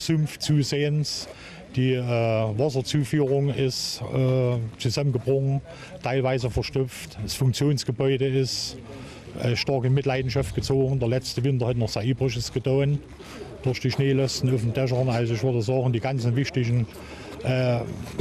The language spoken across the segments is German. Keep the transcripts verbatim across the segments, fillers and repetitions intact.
Sumpf zusehends. Die äh, Wasserzuführung ist äh, zusammengebrochen, teilweise verstopft. Das Funktionsgebäude ist äh, stark in Mitleidenschaft gezogen. Der letzte Winter hat noch sehr Übriges getan durch die Schneelasten auf den Dächern. Also ich würde sagen, die ganzen wichtigen äh,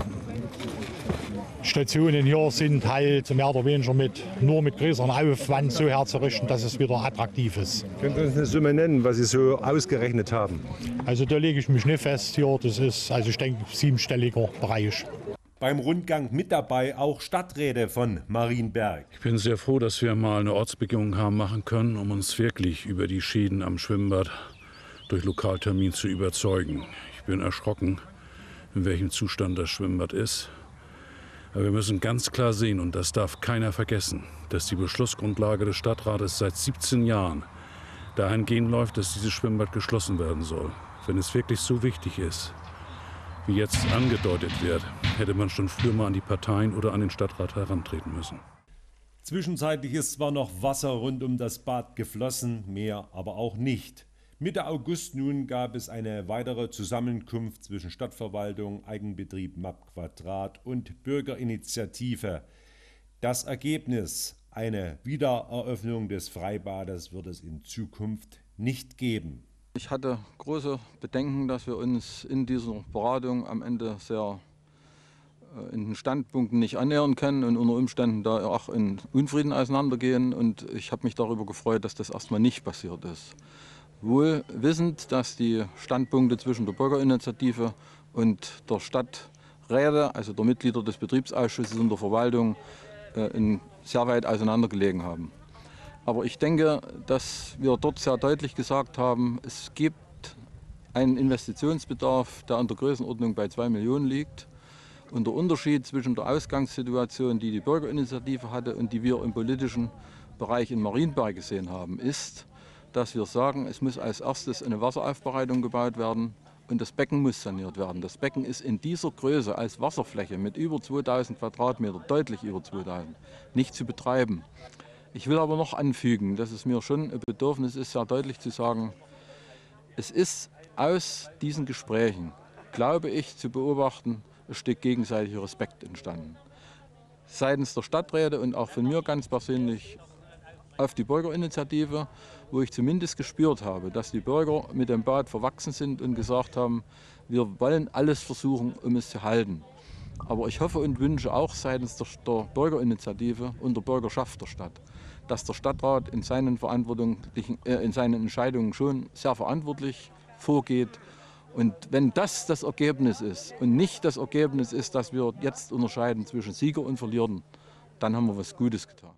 Stationen hier sind halt mehr oder weniger mit, nur mit größerem Aufwand so herzurichten, dass es wieder attraktiv ist. Können Sie uns eine Summe nennen, was Sie so ausgerechnet haben? Also da lege ich mich nicht fest hier, das ist, also ich denke, siebenstelliger Bereich. Beim Rundgang mit dabei auch Stadträte von Marienberg. Ich bin sehr froh, dass wir mal eine Ortsbegehung haben machen können, um uns wirklich über die Schäden am Schwimmbad durch Lokaltermin zu überzeugen. Ich bin erschrocken, in welchem Zustand das Schwimmbad ist. Aber wir müssen ganz klar sehen, und das darf keiner vergessen, dass die Beschlussgrundlage des Stadtrates seit siebzehn Jahren dahingehend läuft, dass dieses Schwimmbad geschlossen werden soll. Wenn es wirklich so wichtig ist, wie jetzt angedeutet wird, hätte man schon früher mal an die Parteien oder an den Stadtrat herantreten müssen. Zwischenzeitlich ist zwar noch Wasser rund um das Bad geflossen, mehr aber auch nicht. Mitte August nun gab es eine weitere Zusammenkunft zwischen Stadtverwaltung, Eigenbetrieb M A P Quadrat und Bürgerinitiative. Das Ergebnis: eine Wiedereröffnung des Freibades wird es in Zukunft nicht geben. Ich hatte große Bedenken, dass wir uns in dieser Beratung am Ende sehr äh, in den Standpunkten nicht annähern können und unter Umständen da auch in Unfrieden auseinandergehen. Und ich habe mich darüber gefreut, dass das erstmal nicht passiert ist. Wohl wissend, dass die Standpunkte zwischen der Bürgerinitiative und der Stadträte, also der Mitglieder des Betriebsausschusses und der Verwaltung, äh, sehr weit auseinander gelegen haben. Aber ich denke, dass wir dort sehr deutlich gesagt haben, es gibt einen Investitionsbedarf, der an der Größenordnung bei zwei Millionen liegt. Und der Unterschied zwischen der Ausgangssituation, die die Bürgerinitiative hatte und die wir im politischen Bereich in Marienberg gesehen haben, ist, dass wir sagen, es muss als erstes eine Wasseraufbereitung gebaut werden und das Becken muss saniert werden. Das Becken ist in dieser Größe als Wasserfläche mit über zweitausend Quadratmeter, deutlich über zweitausend, nicht zu betreiben. Ich will aber noch anfügen, dass es mir schon ein Bedürfnis ist, sehr deutlich zu sagen, es ist aus diesen Gesprächen, glaube ich, zu beobachten, ein Stück gegenseitiger Respekt entstanden. Seitens der Stadträte und auch von mir ganz persönlich auf die Bürgerinitiative, wo ich zumindest gespürt habe, dass die Bürger mit dem Bad verwachsen sind und gesagt haben, wir wollen alles versuchen, um es zu halten. Aber ich hoffe und wünsche auch seitens der, der Bürgerinitiative und der Bürgerschaft der Stadt, dass der Stadtrat in seinen, verantwortlichen, äh, in seinen Entscheidungen schon sehr verantwortlich vorgeht. Und wenn das das Ergebnis ist und nicht das Ergebnis ist, dass wir jetzt unterscheiden zwischen Sieger und Verlierern, dann haben wir was Gutes getan.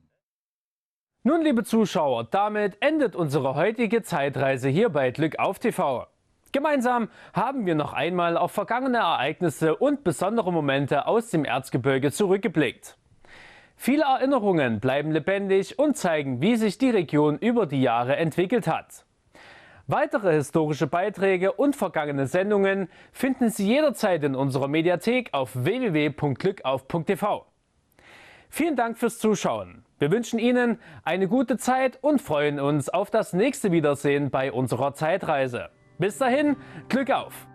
Nun, liebe Zuschauer, damit endet unsere heutige Zeitreise hier bei Glück auf T V. Gemeinsam haben wir noch einmal auf vergangene Ereignisse und besondere Momente aus dem Erzgebirge zurückgeblickt. Viele Erinnerungen bleiben lebendig und zeigen, wie sich die Region über die Jahre entwickelt hat. Weitere historische Beiträge und vergangene Sendungen finden Sie jederzeit in unserer Mediathek auf w w w punkt glückauf punkt t v. Vielen Dank fürs Zuschauen. Wir wünschen Ihnen eine gute Zeit und freuen uns auf das nächste Wiedersehen bei unserer Zeitreise. Bis dahin, Glück auf!